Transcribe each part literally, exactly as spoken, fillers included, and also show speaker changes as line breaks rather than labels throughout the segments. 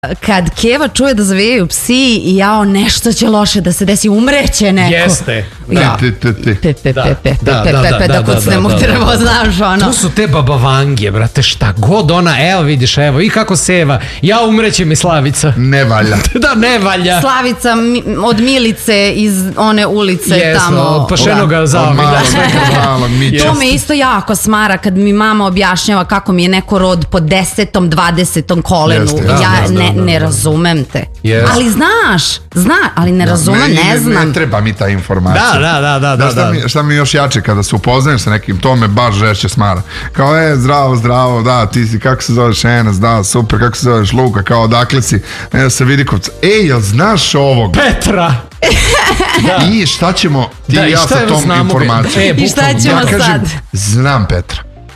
Kad Keva čuje da zavijaju psi i jao, nešto će loše da se desi, umreće neko.
Jeste.
Ja.
Te, te, te.
Pe, pe,
Da.
pe, pe,
Da,
pe,
da,
pe,
da,
pe,
da,
da
da,
kucnem
da,
u
da,
drvo,
da.
znaš ono.
To su te babavangije, brate, šta god ona, evo vidiš, evo, i kako seva, ja umreće mi Slavica.
Ne valja.
Da, ne valja.
Slavica mi, od Milice iz one ulice
Jesno,
tamo.
od Pašenoga
Od
zavida.
malog, od malog Mića.
To me isto jako smara kad mi mama objašnjava kako mi je neko rod po desetom, dvadesetom kolenu.
Jeste,
ja
da, da,
ne,
da, da,
ne
da.
razumem te.
Jeste.
Ali znaš, zna, ali ne razumem,
Meni
ne znam.
Ne treba mi ta informacija.
Da, da, da, da, da,
šta,
da.
Mi, šta mi još jače kada se upoznajem sa nekim, to me baš žešće smara. Kao, e, zdravo, zdravo, da, ti si, kako se zoveš Enes, da, super, kako se zoveš Luka, kao, odakle si, ne da se vidi kod, ej, jel znaš ovog?
Petra. Da.
I šta ćemo, ti
Da,
i
i
ja
šta
sa
je
tom
znamo ga?
informacijom.
E,
I šta
bukvalno.
ćemo
Ja kažem,
sad?
znam Petra.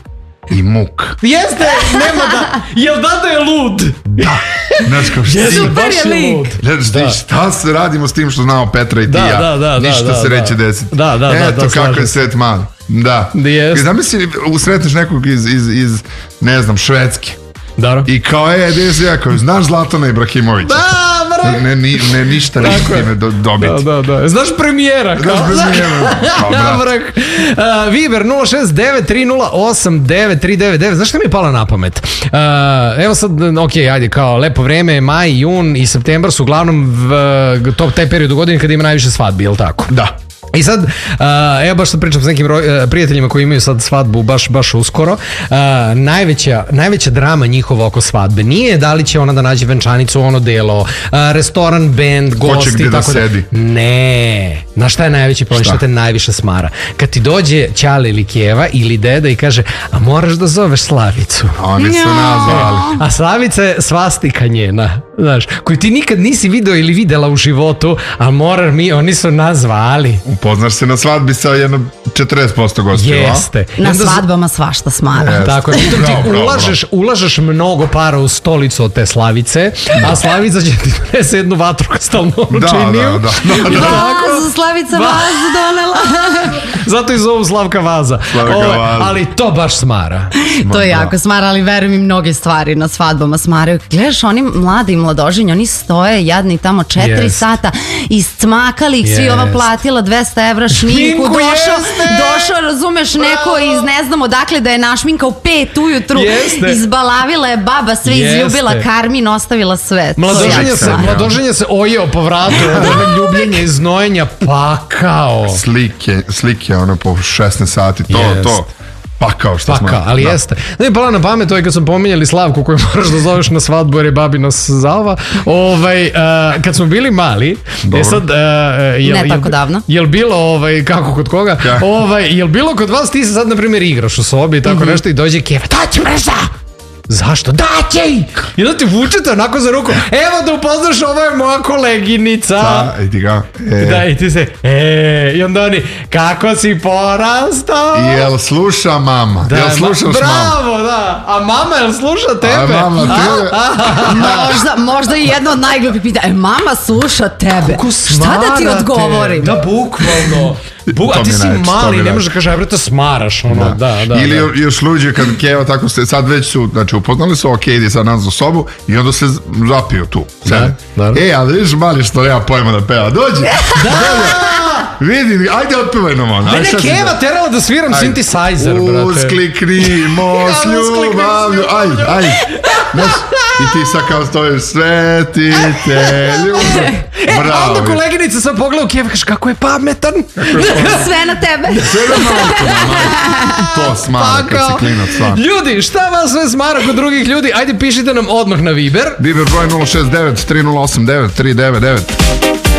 I muk.
Jeste, nema da, jel da da je lud?
Da. Znaš kao, šta
Jeste,
ti-
Super
baš
je lik.
lud.
Znaš,
Da.
ti šta se radimo s tim što znamo Petra i ti
Da,
ja?
da, da,
Ništa
da,
se
da,
neće
da.
desiti.
Da, da, da,
Eto
da,
kako
slažem
je
se.
svet mali. Da.
Jest.
I zamisli, usretneš nekog iz, iz, iz, ne znam, Švedske.
Dobro.
I kao, e, gdje si ja? Kao, znaš Zlatana Ibrahimovića?
Da, brate.
Ne, ni, ne, ništa neće
Tako je.
time do, dobiti.
Da, da, da. Znaš premijera?
Znaš premijera? Kao,
Ja,
brat.
brak. Uh, Viber nula šest devet tri nula osam devet tri devet devet. Znaš šta mi je pala na pamet? Uh, evo sad, ok, ajde, kao lepo vreme, maj, jun i septembar su uglavnom v, to, taj period u godini kada ima najviše svadbi, jel tako?
Da.
I sad, uh, evo baš sam pričam s nekim roj, uh, prijateljima koji imaju sad svadbu baš, baš uskoro, uh, najveća, najveća drama njihova oko svadbe nije da li će ona da nađe venčanicu, ono delo, uh, restoran, band, gosti
gde
i
da
tako
sedi.
Ne, na šta je najveći problem,
Šta?
šta te najviše smara? Kad ti dođe ćale ili keva ili deda i kaže, a moraš da zoveš Slavicu.
Oni su nazvali.
A Slavica je svastika njena, znaš, koju ti nikad nisi video ili videla u životu, a moraš mi, oni su nazvali.
Upoznaš se na svadbi sa jednom četrdeset posto gostiju, a?
Jeste. I
Na
onda z-
svadbama svašta smara.
Jeste.
Tako je, pritom ti
Bravo, bravo,
ulažeš, ulažeš mnogo para u stolicu od te Slavice, a Slavica će ti donese jednu vatrokastalnu
Da,
ručiniju.
da, da, da, da.
Vazu, Slavica
Va-
vazu donela.
Zato i zovu Slavka Vaza.
Slavka
Ove,
Vaza.
ali to baš smara.
To je
da.
jako smara, ali verujem mi mnoge stvari na svadbama smaraju. Gledaš, oni mladi i mladoženji, oni stoje jadni tamo četiri
Jest.
sata, iscmakali ih, svi ova
Jest.
platila dvesta evra šminku,
Šminku,
došao,
jeste!
došao, razumeš, neko iz ne znam odakle da je našminkao pet ujutru,
Jeste.
izbalavila je baba, sve
Jeste.
izljubila, Karmin ostavila sve. To je jako
Mladoženja se,
smara.
mladoženja se ojeo po vratu od onog ljubljenja i znojenja, pakao.
Slike, slike, ono po šesnaest sati, to,
Jest.
to. Pakao što smo.
Paka, ali
da.
jeste. Ne mi pala na pamet, to je kad sam pominjali Slavku koju moraš da zoveš na svadbu jer je babi nas zava. Ovaj, uh, kad smo bili mali,
Dobro.
e sad, uh, jel,
Ne tako
jel,
davno.
Jel bilo, ovaj, kako kod koga?
Kako?
Ovaj, jel bilo kod vas, ti se sad, na primjer, igraš u sobi i tako
Mhm.
nešto i dođe Keva, daće mrza! Zašto? Daće! I onda ti vučete onako za ruku, evo da upoznaš, ovo je moja koleginica.
Da, i ti ga. E,
Da, i ti se, e, i onda oni, kako si porastao?
Jel sluša mama?
Da,
Jel
ma-
slušaš mamu?
bravo, da. A mama, jel sluša tebe?
A mama, tebe?
Možda, možda i jedno od najglupih pita, e, mama sluša tebe.
Kako
Šta da ti
smarate?
odgovorim?
Da, bukvalno. Bu,
To
a
mi
ti
je
si
najveće, to mi
mali,
je
ne možeš da kažeš, aj bre, to smaraš, ono, da, da.
Ili
da.
jo- još luđe kad Keva tako se, sad već su, znači upoznali su, ok, idi sad nas u sobu i onda se z- zapiju tu. Sede.
Da, da.
E, a vidiš mali što nema pojma da peva, dođi, dođi, vidi, ajde otpevaj nam ono.
Mene
ajde, šta si
Keva
da-
terala da sviram
Ajde.
synthesizer, brate.
Uskliknimo s
Ja, usklikni
ljubavlju,
s
ajde, ajde. Znaš, i ti sad kao stojiš, svetite ljubav.
E, a
Bravo.
onda koleginica sam pogledao Keva, kaže, kako je pametan.
Sve na tebe.
Sve na majku, na majku. To smara kad
Pakao.
si klinac, stvarno.
Ljudi, šta vas sve smara kod drugih ljudi? Ajde, pišite nam odmah na Viber.
Viber broj nula šest devet tri nula osam devet tri devet devet.